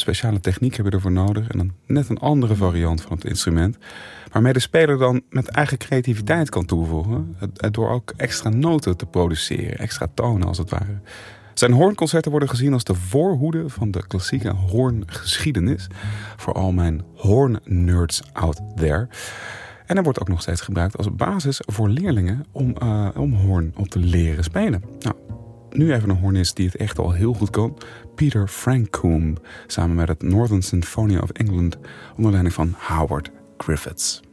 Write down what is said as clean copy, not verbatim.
speciale techniek heb je ervoor nodig. En dan net een andere variant van het instrument. Waarmee de speler dan met eigen creativiteit kan toevoegen. Door ook extra noten te produceren. Extra tonen als het ware. Zijn hoornconcerten worden gezien als de voorhoede van de klassieke hoorngeschiedenis. Voor al mijn hoornnerds out there. En hij wordt ook nog steeds gebruikt als basis voor leerlingen om hoorn op te leren spelen. Nou, nu even een hoornist die het echt al heel goed kan. Peter Frankoom, samen met het Northern Symphony of England onder leiding van Howard Griffiths.